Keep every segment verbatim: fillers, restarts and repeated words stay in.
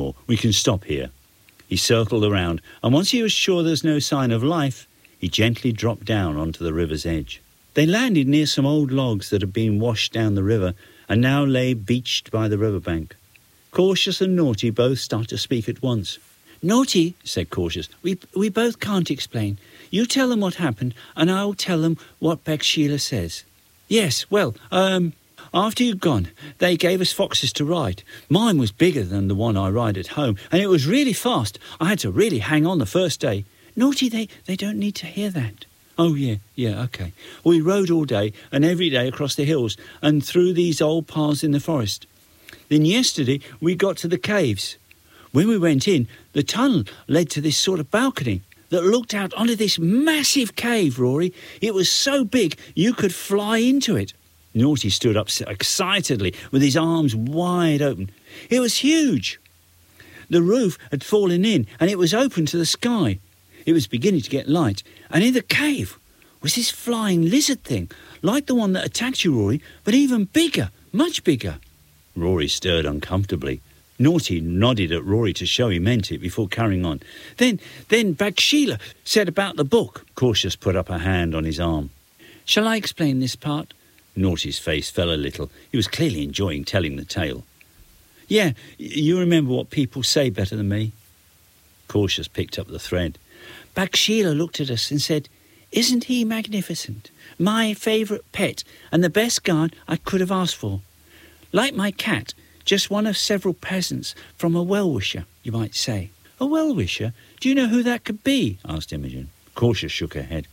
more. We can stop here." He circled around, and once he was sure there was no sign of life, he gently dropped down onto the river's edge. They landed near some old logs that had been washed down the river and now lay beached by the riverbank. Cautious and Naughty both started to speak at once. "Naughty," said Cautious, we we both can't explain. You tell them what happened, and I'll tell them what Bathsheba says." "Yes, well, um, after you'd gone, they gave us foxes to ride. Mine was bigger than the one I ride at home, and it was really fast. I had to really hang on the first day." "Naughty, they, they don't need to hear that." "Oh, yeah, yeah, OK. We rode all day and every day across the hills and through these old paths in the forest. Then yesterday we got to the caves. When we went in, the tunnel led to this sort of balcony that looked out onto this massive cave, Rory. It was so big you could fly into it." Naughty stood up excitedly with his arms wide open. "It was huge. The roof had fallen in and it was open to the sky. It was beginning to get light, and in the cave was this flying lizard thing, like the one that attacked you, Rory, but even bigger, much bigger." Rory stirred uncomfortably. Naughty nodded at Rory to show he meant it before carrying on. Then, then Bathsheba said about the book." Cautious put up a hand on his arm. "Shall I explain this part?" Naughty's face fell a little. He was clearly enjoying telling the tale. "Yeah, you remember what people say better than me." Cautious picked up the thread. "Bathsheba looked at us and said, 'Isn't he magnificent? My favourite pet and the best guard I could have asked for. Like my cat, just one of several presents from a well-wisher, you might say.'" "A well-wisher? Do you know who that could be?" asked Imogen. Cautious shook her head.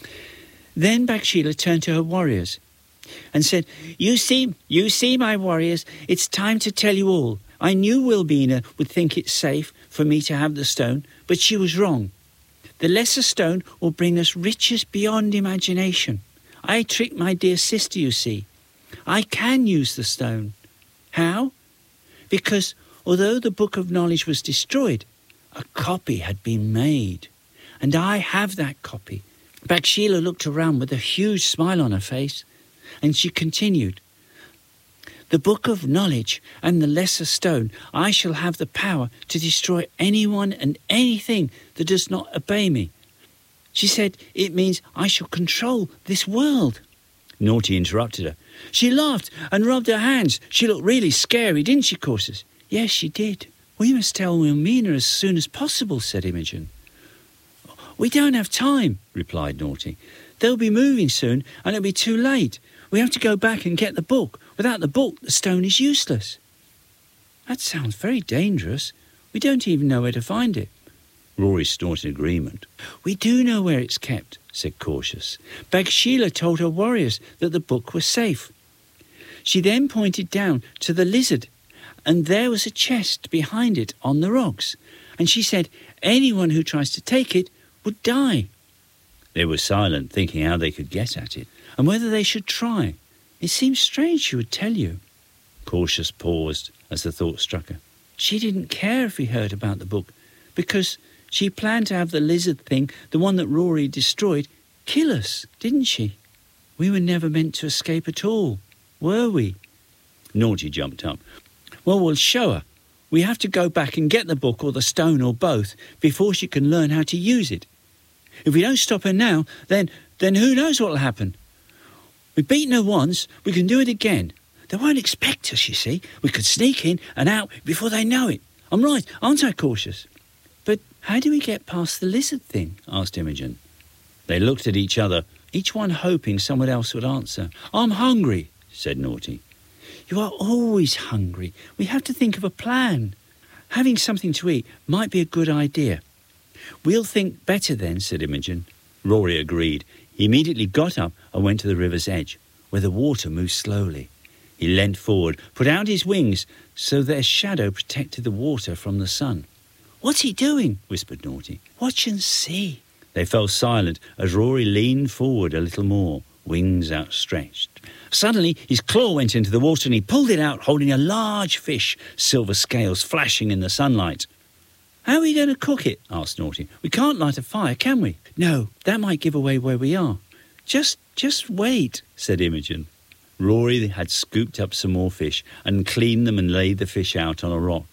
"Then Bathsheba turned to her warriors and said, 'You see, you see, my warriors, it's time to tell you all. I knew Wilbina would think it safe for me to have the stone, but she was wrong. The lesser stone will bring us riches beyond imagination. I tricked my dear sister, you see. I can use the stone. How? Because although the Book of Knowledge was destroyed, a copy had been made. And I have that copy." Bathsheba looked around with a huge smile on her face, and she continued, "The Book of Knowledge and the Lesser Stone, I shall have the power to destroy anyone and anything that does not obey me. She said it means I shall control this world." Naughty interrupted her. "She laughed and rubbed her hands. She looked really scary, didn't she, Cautious?" "Yes, she did." "We must tell Wilmina as soon as possible," said Imogen. "We don't have time," replied Naughty. "They'll be moving soon and it'll be too late. We have to go back and get the book. Without the book, the stone is useless." "That sounds very dangerous. We don't even know where to find it." Rory snorted agreement. "We do know where it's kept," said Cautious. "Bathsheba told her warriors that the book was safe. She then pointed down to the lizard, and there was a chest behind it on the rocks, and she said anyone who tries to take it would die." They were silent, thinking how they could get at it, and whether they should try. It seemed strange she would tell you. Cautious paused as the thought struck her. She didn't care if he heard about the book, because she planned to have the lizard thing, the one that Rory destroyed, kill us, didn't she? We were never meant to escape at all, were we? Naughty jumped up. "Well, we'll show her. We have to go back and get the book or the stone or both before she can learn how to use it. If we don't stop her now, then then who knows what will happen? We've beaten her once, we can do it again. They won't expect us, you see. We could sneak in and out before they know it. I'm right, aren't I, Cautious?" "But how do we get past the lizard thing?" asked Imogen. They looked at each other, each one hoping someone else would answer. "I'm hungry," said Naughty. "You are always hungry. We have to think of a plan. Having something to eat might be a good idea." "We'll think better then," said Imogen. Rory agreed. He immediately got up and went to the river's edge, where the water moved slowly. He leant forward, put out his wings, so their shadow protected the water from the sun. "What's he doing?" whispered Naughty. "Watch and see." They fell silent as Rory leaned forward a little more, wings outstretched. Suddenly his claw went into the water and he pulled it out, holding a large fish, silver scales flashing in the sunlight. "How are we going to cook it?" asked Naughty. "We can't light a fire, can we?" "No, that might give away where we are." Just, just wait," said Imogen. Rory had scooped up some more fish and cleaned them and laid the fish out on a rock.